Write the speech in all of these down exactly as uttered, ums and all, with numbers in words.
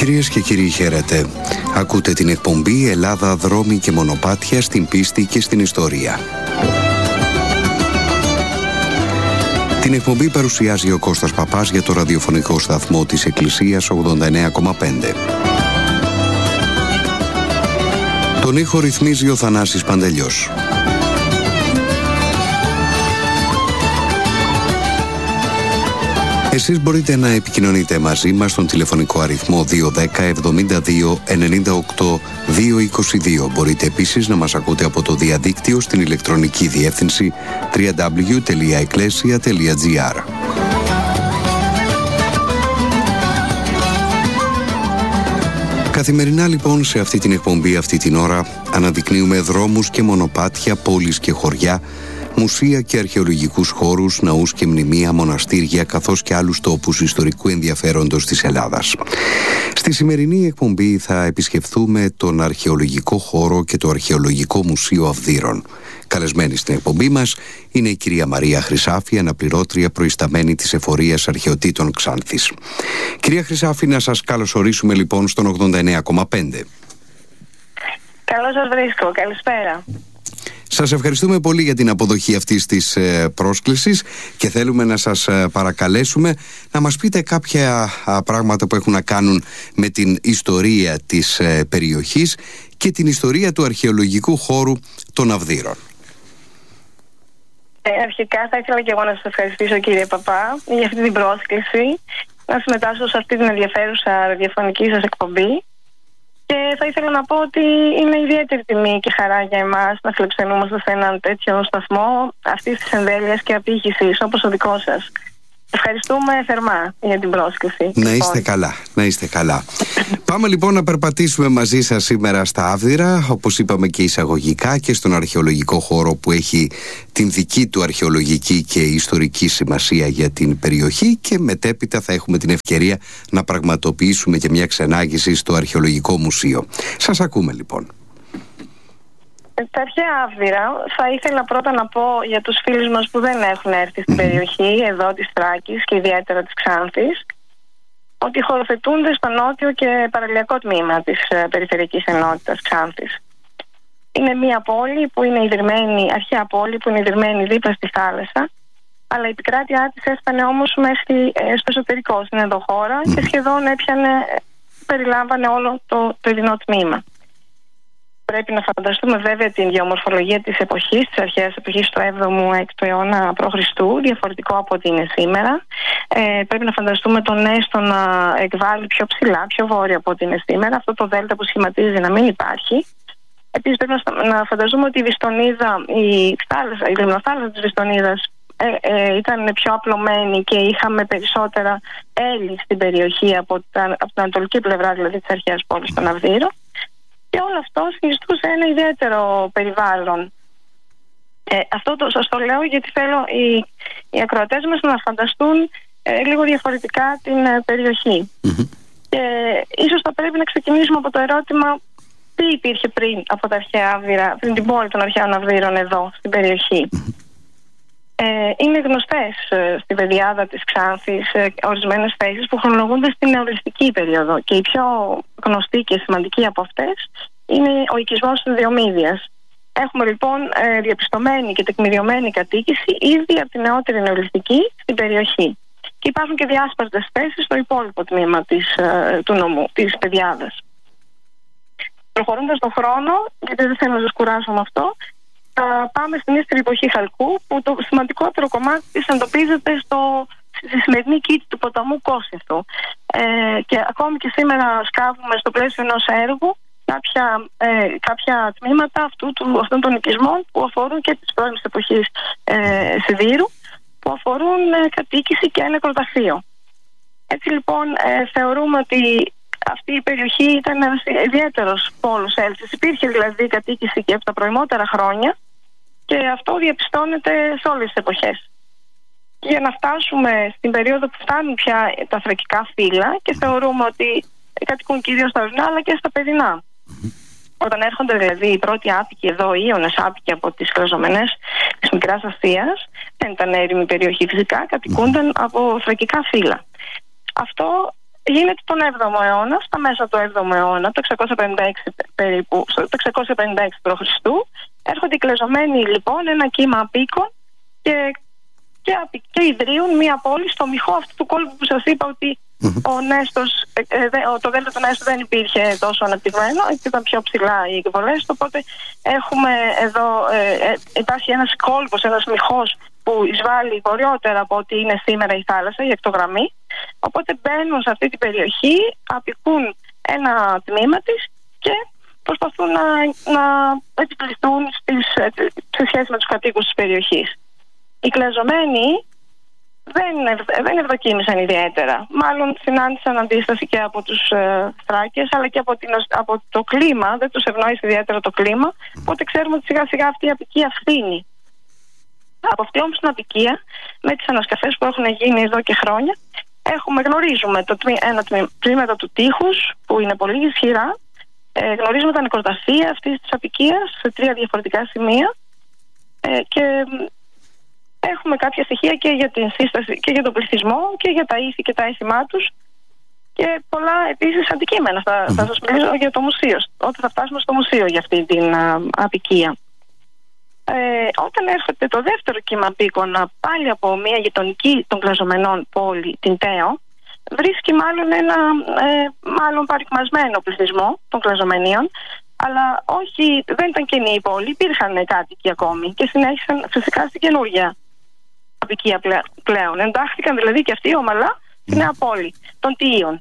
Κυρίες και κύριοι, χαίρετε. Ακούτε την εκπομπή Ελλάδα, δρόμοι και μονοπάτια στην πίστη και στην ιστορία. Την εκπομπή παρουσιάζει ο Κώστας Παπάς για το ραδιοφωνικό σταθμό της Εκκλησίας ογδόντα εννέα κόμμα πέντε. Τον ήχο ρυθμίζει ο Θανάσης Παντελιός. Εσείς μπορείτε να επικοινωνείτε μαζί μας στον τηλεφωνικό αριθμό δύο ένα μηδέν εβδομήντα δύο ενενήντα οκτώ διακόσια είκοσι δύο. Μπορείτε επίσης να μας ακούτε από το διαδίκτυο στην ηλεκτρονική διεύθυνση double-u double-u double-u τελεία εκκλέσια τελεία τζι άρ. Καθημερινά λοιπόν σε αυτή την εκπομπή, αυτή την ώρα, αναδεικνύουμε δρόμους και μονοπάτια, πόλεις και χωριά, μουσεία και αρχαιολογικούς χώρους, ναούς και μνημεία, μοναστήρια, καθώς και άλλους τόπους ιστορικού ενδιαφέροντος της Ελλάδας. Στη σημερινή εκπομπή θα επισκεφθούμε τον αρχαιολογικό χώρο και το Αρχαιολογικό Μουσείο Αυδείρων. Καλεσμένη στην εκπομπή μας είναι η κυρία Μαρία Χρυσάφη, αναπληρώτρια προϊσταμένη της Εφορίας Αρχαιοτήτων Ξάνθης. Κυρία Χρυσάφη, να σας καλωσορίσουμε λοιπόν στον ογδόντα εννέα κόμμα πέντε. Καλώς σας βρίσκω. Καλησπέρα. Σας ευχαριστούμε πολύ για την αποδοχή αυτής της ε, πρόσκλησης και θέλουμε να σας ε, παρακαλέσουμε να μας πείτε κάποια α, πράγματα που έχουν να κάνουν με την ιστορία της ε, περιοχής και την ιστορία του αρχαιολογικού χώρου των Αυδείρων. Ε, αρχικά θα ήθελα και εγώ να σας ευχαριστήσω, κύριε Παπά, για αυτή την πρόσκληση, να συμμετάσχω σε αυτή την ενδιαφέρουσα ραδιοφωνική σας εκπομπή. Και θα ήθελα να πω ότι είναι ιδιαίτερη τιμή και χαρά για εμάς να φιλοξενούμαστε σε έναν τέτοιο σταθμό αυτής της εμβέλειας και απήχησης όπως ο δικός σας. Ευχαριστούμε θερμά για την πρόσκληση. Να είστε καλά, να είστε καλά. Πάμε λοιπόν να περπατήσουμε μαζί σας σήμερα στα Αυδείρα, όπως είπαμε και εισαγωγικά, και στον αρχαιολογικό χώρο που έχει την δική του αρχαιολογική και ιστορική σημασία για την περιοχή, και μετέπειτα θα έχουμε την ευκαιρία να πραγματοποιήσουμε και μια ξενάγηση στο Αρχαιολογικό Μουσείο. Σας ακούμε λοιπόν. Τα αρχαία Αυδείρα, θα ήθελα πρώτα να πω για τους φίλους μας που δεν έχουν έρθει στην περιοχή εδώ της Θράκης και ιδιαίτερα της Ξάνθης, ότι χωροθετούνται στο νότιο και παραλιακό τμήμα της ε, περιφερειακής ενότητας Ξάνθης. Είναι μια πόλη που είναι ιδρυμένη, αρχαία πόλη που είναι ιδρυμένη δίπλα στη θάλασσα, αλλά η επικράτειά της έφτανε όμως μέχρι ε, στο εσωτερικό, στην ενδοχώρα, και σχεδόν έπιανε, περιλάμβανε όλο το, το ειδινό τμήμα. Πρέπει να φανταστούμε βέβαια την γεωμορφολογία της εποχής, της αρχαίας εποχής του έβδομου έκτου αιώνα π.Χ., διαφορετικό από ό,τι είναι σήμερα. Ε, πρέπει να φανταστούμε τον Έστω να εκβάλλει πιο ψηλά, πιο βόρεια από ό,τι είναι σήμερα. Αυτό το δέλτα που σχηματίζει να μην υπάρχει. Επίσης πρέπει να φανταστούμε ότι η Βιστονίδα, η θάλασσα, η λιμνοθάλασσα της Βιστονίδας ε, ε, ήταν πιο απλωμένη και είχαμε περισσότερα έλλη στην περιοχή από, τα, από την ανατολική πλευρά, δηλαδή της αρχαίας πόλης των Αυδείρων. Και όλο αυτό συνιστούσε ένα ιδιαίτερο περιβάλλον. Ε, αυτό το, σας το λέω γιατί θέλω οι, οι ακροατές μας να φανταστούν ε, λίγο διαφορετικά την ε, περιοχή. Mm-hmm. Και ίσως θα πρέπει να ξεκινήσουμε από το ερώτημα τι υπήρχε πριν από τα αρχαία Αυδείρα, πριν την πόλη των αρχαίων Αυδείρων εδώ στην περιοχή. Mm-hmm. Ε, είναι γνωστές ε, στην πεδιάδα της Ξάνθης ε, ορισμένες θέσεις που χρονολογούνται στην νεολιθική περίοδο, και η πιο γνωστή και σημαντική από αυτές είναι ο οικισμός της Διομήδιας. Έχουμε λοιπόν ε, διαπιστωμένη και τεκμηριωμένη κατοίκηση ήδη από την νεότερη νεολιθική στην περιοχή. Και υπάρχουν και διάσπαρτες θέσεις στο υπόλοιπο τμήμα της, ε, του νομού, της πεδιάδας. Προχωρώντας τον χρόνο, γιατί δεν θέλω να σας κουράσω με αυτό, θα πάμε στην ύστερη εποχή Χαλκού, που το σημαντικότερο κομμάτι της εντοπίζεται στο, στη σημερινή κήτη του ποταμού Κόσινθου. Ε, και ακόμη και σήμερα σκάβουμε στο πλαίσιο ενός έργου κάποια, ε, κάποια τμήματα αυτού, του, αυτών των οικισμών που αφορούν και της πρώιμης εποχής ε, Σιδήρου, που αφορούν ε, κατοίκηση και νεκροταφείο. Έτσι λοιπόν ε, θεωρούμε ότι αυτή η περιοχή ήταν ένας ιδιαίτερος πόλος έλξης. Υπήρχε δηλαδή κατοίκηση και από τα προημότερα χρόνια, και αυτό διαπιστώνεται σε όλες τις εποχές. Για να φτάσουμε στην περίοδο που φτάνουν πια τα θρακικά φύλλα, και θεωρούμε ότι κατοικούν κυρίως στα ορεινά αλλά και στα παιδινά. Mm-hmm. Όταν έρχονται δηλαδή οι πρώτοι άπικοι εδώ, οι Ίωνες άπικοι από τις κλαζομενές της Μικράς Ασίας, δεν ήταν έρημη περιοχή φυσικά, κατοικούνταν από θρακικά φύλλα. Αυτό γίνεται τον έβδομο αιώνα, στα μέσα του έβδομου αιώνα, το εξακόσια πενήντα έξι περίπου, το εξακόσια πενήντα έξι π.Χ. έρχονται οι κλεζωμένοι λοιπόν ένα κύμα απίκων και, και, και ιδρύουν μία πόλη στο μοιχό αυτού του κόλπου που σας είπα ότι mm-hmm. ο Νέστος, ε, ε, το δέλτα του Νέστου δεν υπήρχε τόσο αναπτυγμένο, ήταν πιο ψηλά οι εκβολές, οπότε έχουμε εδώ, ε, ε, υπάρχει ένας κόλπος, ένας μοιχός που εισβάλλει βορειότερα από ό,τι είναι σήμερα η θάλασσα, η εκτογραμμή. Οπότε μπαίνουν σε αυτή την περιοχή, απεικούν ένα τμήμα της και προσπαθούν να, να επιπληθούν στις, σε σχέση με τους κατοίκους της περιοχής. Οι κλεζωμένοι δεν, δεν ευδοκίμησαν ιδιαίτερα. Μάλλον συνάντησαν αντίσταση και από τους ε, Θράκες, αλλά και από, την, από το κλίμα. Δεν τους ευνόησε ιδιαίτερα το κλίμα. Οπότε ξέρουμε ότι σιγά σιγά αυτή η απικία φθήνει. Από αυτή όμως την απικία, με τις ανασκαφές που έχουν γίνει εδώ και χρόνια, έχουμε, γνωρίζουμε το τμή, ένα τμήματα του τείχους που είναι πολύ ισχυρά. Ε, γνωρίζουμε τα νεκροταφεία αυτής της απικίας σε τρία διαφορετικά σημεία ε, και έχουμε κάποια στοιχεία και για την σύσταση και για τον πληθυσμό και για τα ήθη και τα έθιμά τους και πολλά επίσης αντικείμενα. Θα, θα σας μιλήσω για το μουσείο, όταν θα φτάσουμε στο μουσείο για αυτή την α, απικία. Ε, όταν έρχεται το δεύτερο κύμα απίκων πάλι από μια γειτονική των κλεζωμενών πόλη, την Τέο, βρίσκει μάλλον ένα ε, μάλλον παρικμασμένο πληθυσμό των κλεζωμενίων, αλλά όχι, δεν ήταν καινή η πόλη, υπήρχαν κάτοικοι ακόμη και συνέχισαν φυσικά στην καινούργια απικία πλέον. Εντάχθηκαν δηλαδή και αυτοί ομαλά στη νέα πόλη των Τοίων.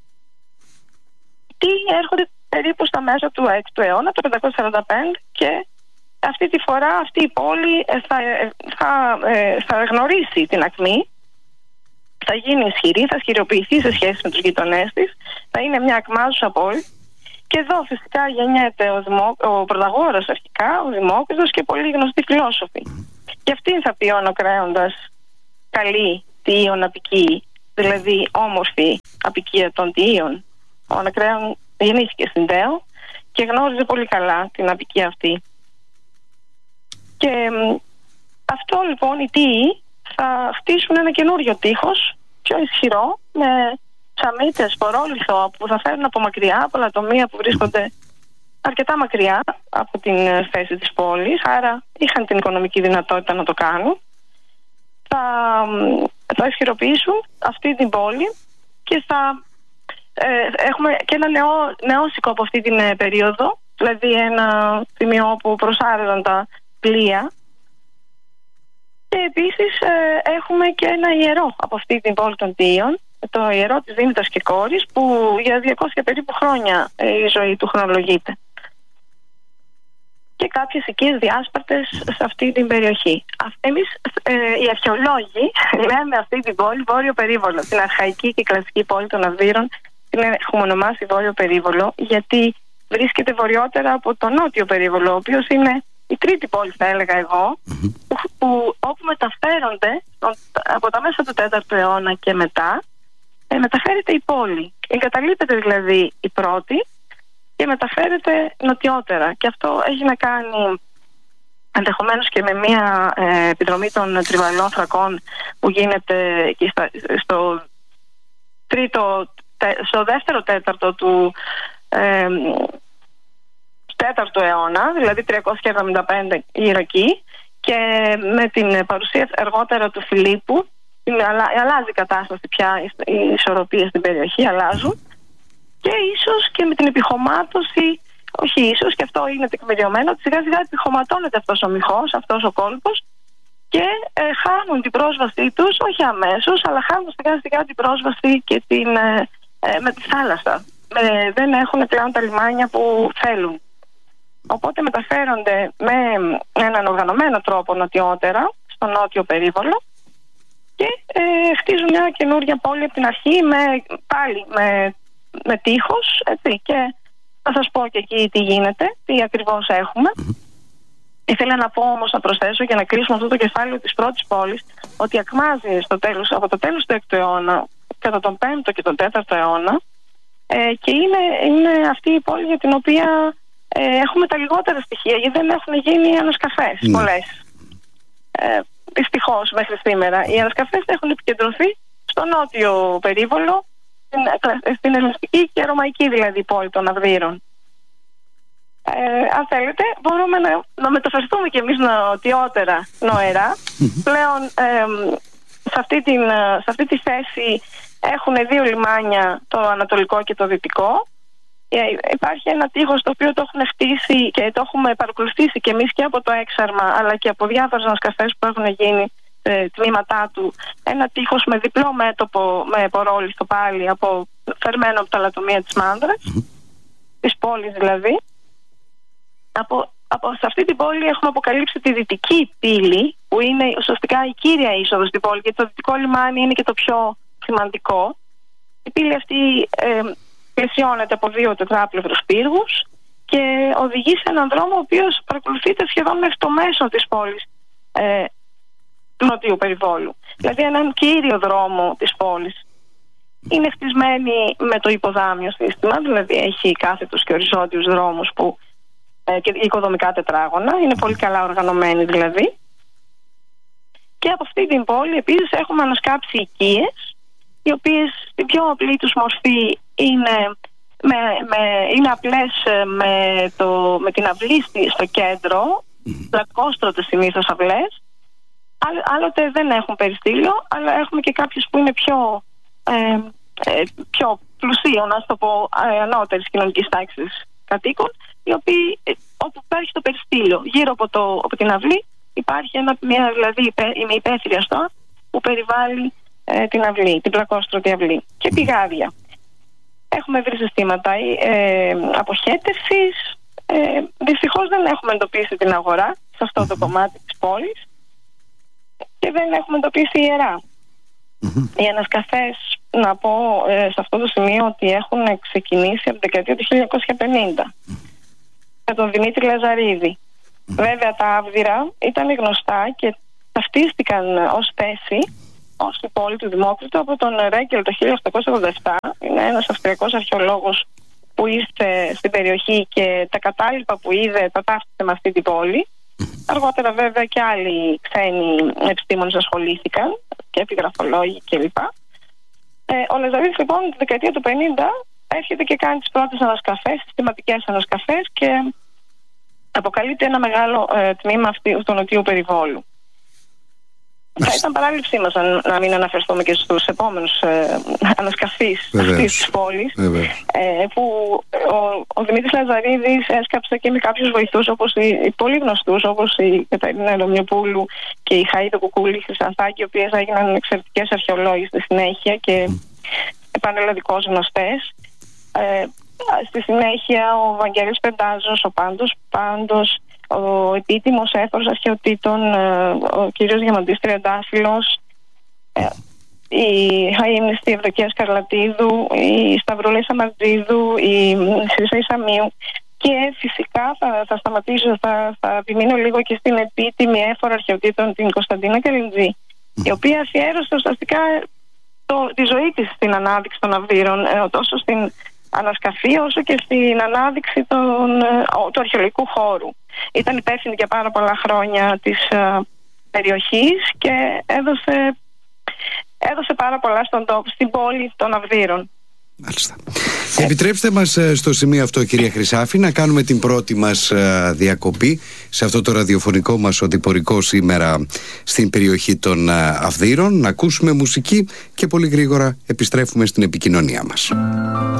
Τι έρχονται περίπου στα μέσα του έκτου αιώνα, το πεντακόσια σαράντα πέντε, και αυτή τη φορά αυτή η πόλη θα, θα, θα γνωρίσει την ακμή, θα γίνει ισχυρή, θα ισχυροποιηθεί σε σχέση με τους γειτονές της, θα είναι μια ακμάζουσα πόλη. Και εδώ φυσικά γεννιέται ο, Δημο, ο Πρωταγόρας αρχικά, ο Δημόκριτος και πολλοί γνωστοί φιλόσοφοι. Και αυτήν θα πει ο Ανακρέοντας καλή Τοίων απικία, δηλαδή όμορφη απικία των Τοίων. Ο Ανακρέον γεννήθηκε στην Τέο και γνώριζε πολύ καλά την απικία αυτή. Και αυτό λοιπόν οι Τοίοι θα χτίσουν ένα καινούριο τείχος, πιο ισχυρό, με ψαμίτες, σπορόλιθο που θα φέρουν από μακριά, από λατομεία που βρίσκονται αρκετά μακριά από την θέση της πόλης, άρα είχαν την οικονομική δυνατότητα να το κάνουν. Θα, θα ισχυροποιήσουν αυτή την πόλη και θα ε, έχουμε και ένα νεό, νεόσικο από αυτή την ε, περίοδο, δηλαδή ένα σημείο όπου προσάρρευαν τα πλοία. Και επίσης ε, έχουμε και ένα ιερό από αυτή την πόλη των Τοίων, το ιερό της Δήμητας και Κόρης, που για διακόσια περίπου χρόνια ε, η ζωή του χρονολογείται. Και κάποιες οικίες διάσπαρτες σε αυτή την περιοχή. Εμείς ε, οι αρχαιολόγοι λέμε αυτή την πόλη Βόρειο Περίβολο, την αρχαϊκή και κλασική πόλη των Αυδείρων, την έχουμε ονομάσει Βόρειο Περίβολο, γιατί βρίσκεται βορειότερα από το Νότιο Περίβολο, ο οποίος είναι η τρίτη πόλη, θα έλεγα εγώ, mm-hmm. που, που, όπου μεταφέρονται από τα μέσα του τέταρτου αιώνα και μετά, ε, μεταφέρεται η πόλη. Εγκαταλείπεται δηλαδή η πρώτη και μεταφέρεται νοτιότερα. Και αυτό έχει να κάνει ενδεχομένως και με μια ε, επιδρομή των τριβαλών θρακών που γίνεται εκεί στα, στο, τρίτο, τε, στο δεύτερο τέταρτο του ε, τέταρτου αιώνα, δηλαδή τριακόσια εβδομήντα πέντε γύρω εκεί, και με την παρουσία αργότερα του Φιλίππου αλλάζει η κατάσταση πια, οι ισορροπίες στην περιοχή αλλάζουν, και ίσως και με την επιχωμάτωση, όχι ίσως, και αυτό είναι τεκμηριωμένο, ότι σιγά σιγά επιχωματώνεται αυτός ο μοιχός, αυτός ο κόλπος, και ε, χάνουν την πρόσβασή τους, όχι αμέσως, αλλά χάνουν σιγά σιγά την πρόσβαση και την, ε, ε, με τη θάλασσα. Ε, δεν έχουν πλέον τα λιμάνια που θέλουν. Οπότε μεταφέρονται με έναν οργανωμένο τρόπο νοτιότερα, στο νότιο περίβολο, και ε, χτίζουν μια καινούργια πόλη από την αρχή, με, πάλι με, με τείχος, έτσι, και θα σας πω και εκεί τι γίνεται, τι ακριβώς έχουμε. Mm-hmm. Ήθελα να πω όμως, να προσθέσω για να κλείσουμε αυτό το κεφάλαιο της πρώτης πόλης, ότι ακμάζει στο τέλος, από το τέλος του έκτου αιώνα κατά τον πέμπτο και τον τέταρτο αιώνα, ε, και είναι, είναι αυτή η πόλη για την οποία ε, έχουμε τα λιγότερα στοιχεία, γιατί δεν έχουν γίνει ανασκαφές mm. πολλές. Ε, δυστυχώς μέχρι σήμερα οι ανασκαφές έχουν επικεντρωθεί στο νότιο περίβολο, στην, στην ελληνιστική και ρωμαϊκή δηλαδή πόλη των Αυδείρων. Ε, αν θέλετε μπορούμε να, να μεταφερθούμε κι εμείς νοτιότερα νοερά. Πλέον ε, σε, αυτή την, σε αυτή τη θέση έχουν δύο λιμάνια, το ανατολικό και το δυτικό. Ε, υπάρχει ένα τείχος το οποίο το έχουν χτίσει και το έχουμε παρακολουθήσει κι εμείς και από το έξαρμα αλλά και από διάφορες ανασκαφές που έχουν γίνει ε, τμήματά του. Ένα τείχος με διπλό μέτωπο, με πορόλιστο πάλι, από, φερμένο από τα λατομεία της Μάνδρας, mm-hmm. της πόλης δηλαδή. Από, από, σε αυτή την πόλη έχουμε αποκαλύψει τη δυτική πύλη, που είναι ουσιαστικά η κύρια είσοδος στην πόλη, και το δυτικό λιμάνι είναι και το πιο σημαντικό. Η πύλη αυτή ε, πλαισιώνεται από δύο τετράπλευρους πύργους και οδηγεί σε έναν δρόμο ο οποίος παρακολουθείται σχεδόν μέχρι το μέσο της πόλης, ε, του νοτιού περιβόλου. Δηλαδή έναν κύριο δρόμο της πόλης. Είναι χτισμένη με το υποδάμιο σύστημα, δηλαδή έχει κάθετους και οριζόντιους δρόμους που, ε, και οικοδομικά τετράγωνα, είναι πολύ καλά οργανωμένη δηλαδή. Και από αυτή την πόλη επίσης έχουμε ανασκάψει οικίες, οι οποίες στην πιο απλή τους μορφή είναι, με, με, είναι απλές με, το, με την αυλή στο κέντρο, πλακόστρωτες συνήθως αυλές. Άλλοτε δεν έχουν περιστήλιο, αλλά έχουμε και κάποιες που είναι πιο, ε, ε, πιο πλουσίων, να το πω, ε, ανώτερης κοινωνικής τάξης κατοίκων, οι οποίοι, ε, όπου υπάρχει το περιστήλιο γύρω από, το, από την αυλή, υπάρχει ένα, μια δηλαδή με υπαίθρια στόα που περιβάλλει ε, την αυλή, την πλακόστρωτη αυλή, και πηγάδια. Έχουμε βρει συστήματα ε, αποχέτευσης. Ε, δυστυχώς δεν έχουμε εντοπίσει την αγορά σε αυτό το κομμάτι της πόλης και δεν έχουμε εντοπίσει ιερά. Οι ανασκαφές, να πω ε, σε αυτό το σημείο, ότι έχουν ξεκινήσει από την δεκαετία του χίλια εννιακόσια πενήντα με τον Δημήτρη Λαζαρίδη. Βέβαια τα Αύδειρα ήταν γνωστά και ταυτίστηκαν ως θέση, ως η πόλη του Δημόκριτου, από τον Ρέγκελ το χίλια οκτακόσια ογδόντα επτά. Είναι ένας αυστριακός αρχαιολόγος που ήρθε στην περιοχή και τα κατάλοιπα που είδε τα ταύτισε με αυτή την πόλη. Αργότερα βέβαια και άλλοι ξένοι επιστήμονες ασχολήθηκαν, και επιγραφολόγοι κλπ. Ε, ο Λαζαρίδης λοιπόν τη δεκαετία του πενήντα έρχεται και κάνει τις πρώτες ανασκαφές, συστηματικές ανασκαφές, και αποκαλείται ένα μεγάλο ε, τμήμα αυτού του νοτιού περιβόλου. Θα ήταν παράληψή μας να μην αναφερθούμε και στους επόμενους ε, ανασκαφείς αυτής της πόλης, ε, που ο, ο Δημήτρης Λαζαρίδης έσκαψε και με κάποιους βοηθούς, όπως οι, οι πολύ γνωστούς, όπως η Καταρίνα Λομιοπούλου και η Χαΐδο Κουκούλη Χρυσανθάκη, οι οποίες έγιναν εξαιρετικές αρχαιολόγοι στη συνέχεια και πανελλαδικώς γνωστές. Ε, στη συνέχεια ο Βαγγέλης Πεντάζος, ο Πάντος Πάντος, ο επίτιμος έφορος αρχαιοτήτων, ο κύριος Διαμαντής Τριαντάφυλλος, η αείμνηστη Ευδοκία Σκαρλατίδου, η Σταυρούλα Σαμαρτζίδου, η Σίσα Σαμίου, και φυσικά θα, θα σταματήσω, θα, θα επιμείνω λίγο και στην επίτιμη έφορο αρχαιοτήτων, την Κωνσταντίνα Καλυντζή, η οποία αφιέρωσε ουσιαστικά τη ζωή της στην ανάδειξη των Αυδείρων, τόσο στην ανασκαφή όσο και στην ανάδειξη των, του αρχαιολογικού χώρου. Ήταν υπεύθυνη για πάρα πολλά χρόνια της uh, περιοχής και έδωσε, έδωσε πάρα πολλά στον τόπο, στην πόλη των Αυδείρων. Μάλιστα. Ε. Επιτρέψτε μας στο σημείο αυτό, κυρία Χρυσάφη, να κάνουμε την πρώτη μας uh, διακοπή σε αυτό το ραδιοφωνικό μας οδηπορικό σήμερα στην περιοχή των uh, Αυδείρων, να ακούσουμε μουσική και πολύ γρήγορα επιστρέφουμε στην επικοινωνία μας.